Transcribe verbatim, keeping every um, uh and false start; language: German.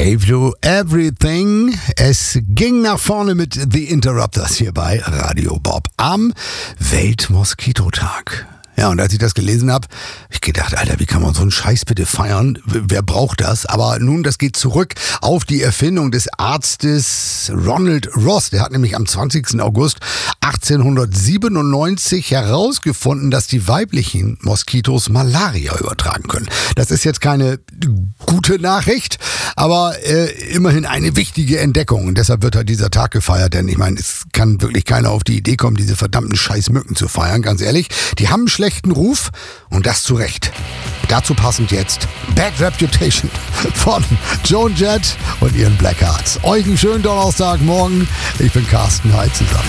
Gave You Everything. Es ging nach vorne mit The Interrupters hier bei Radio Bob am Weltmoskitotag. Ja, und als ich das gelesen habe, hab ich gedacht, Alter, wie kann man so einen Scheiß bitte feiern? Wer braucht das? Aber nun, das geht zurück auf die Erfindung des Arztes Ronald Ross. Der hat nämlich am zwanzigsten August achtzehnhundertsiebenundneunzig herausgefunden, dass die weiblichen Moskitos Malaria übertragen können. Das ist jetzt keine gute Nachricht, aber äh, immerhin eine wichtige Entdeckung. Und deshalb wird halt dieser Tag gefeiert, denn ich meine, es kann wirklich keiner auf die Idee kommen, diese verdammten Scheißmücken zu feiern, ganz ehrlich. Die haben einen schlechten Ruf und das zu Recht. Dazu passend jetzt Bad Reputation von Joan Jett und ihren Blackhearts. Euch einen schönen Donnerstagmorgen. Ich bin Carsten. Hi zusammen.